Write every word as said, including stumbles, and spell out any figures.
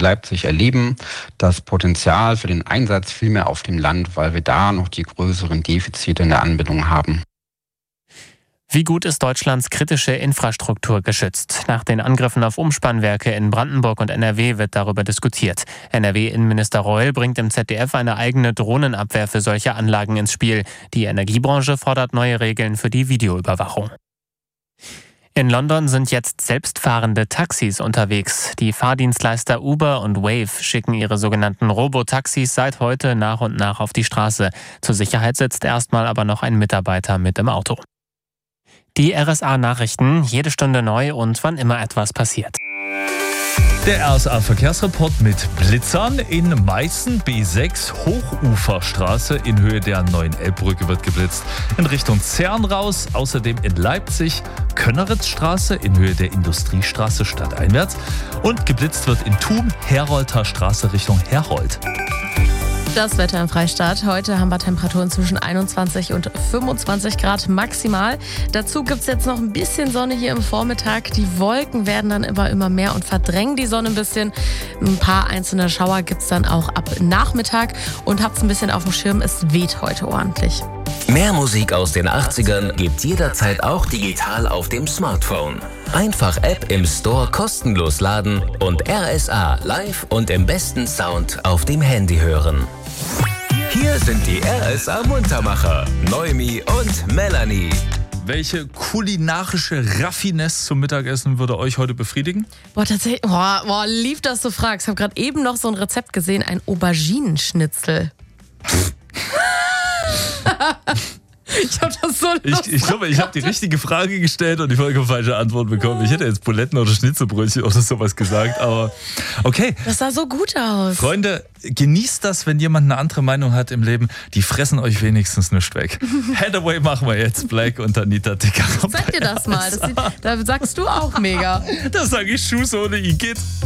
Leipzig erleben das Potenzial für den Einsatz viel mehr auf dem Land, weil wir da noch die größeren Defizite in der Anbindung haben. Wie gut ist Deutschlands kritische Infrastruktur geschützt? Nach den Angriffen auf Umspannwerke in Brandenburg und N R W wird darüber diskutiert. N R W-Innenminister Reul bringt im Z D F eine eigene Drohnenabwehr für solche Anlagen ins Spiel. Die Energiebranche fordert neue Regeln für die Videoüberwachung. In London sind jetzt selbstfahrende Taxis unterwegs. Die Fahrdienstleister Uber und Wave schicken ihre sogenannten Robotaxis seit heute nach und nach auf die Straße. Zur Sicherheit sitzt erstmal aber noch ein Mitarbeiter mit im Auto. Die R S A-Nachrichten, jede Stunde neu und wann immer etwas passiert. Der R S A-Verkehrsreport mit Blitzern in Meißen, B sechs, Hochuferstraße in Höhe der neuen Elbbrücke wird geblitzt. In Richtung Zern raus, außerdem in Leipzig, Könneritzstraße in Höhe der Industriestraße stadteinwärts und geblitzt wird in Thun, Herolter Straße Richtung Herold. Das Wetter im Freistaat. Heute haben wir Temperaturen zwischen einundzwanzig und fünfundzwanzig Grad maximal. Dazu gibt es jetzt noch ein bisschen Sonne hier im Vormittag. Die Wolken werden dann immer, immer mehr und verdrängen die Sonne ein bisschen. Ein paar einzelne Schauer gibt es dann auch ab Nachmittag. Und habt's ein bisschen auf dem Schirm, es weht heute ordentlich. Mehr Musik aus den achtzigern gibt's jederzeit auch digital auf dem Smartphone. Einfach App im Store kostenlos laden und R S A live und im besten Sound auf dem Handy hören. Hier sind die R S A Muntermacher, Noemi und Melanie. Welche kulinarische Raffinesse zum Mittagessen würde euch heute befriedigen? Boah, tatsächlich, boah, boah, lieb, dass du fragst. Ich habe gerade eben noch so ein Rezept gesehen, ein Auberginenschnitzel. Ich habe das so Ich, ich glaube, ich habe die richtige Frage gestellt und die vollkommen falsche Antwort bekommen. Ich hätte jetzt Buletten oder Schnitzelbrötchen oder sowas gesagt, aber okay. Das sah so gut aus. Freunde, genießt das, wenn jemand eine andere Meinung hat im Leben. Die fressen euch wenigstens nicht weg. Hathaway machen wir jetzt, Black und Anita Dicker. Sag dir das mal, das sieht, da sagst du auch mega. Das sage ich Schuss ohne Igitt.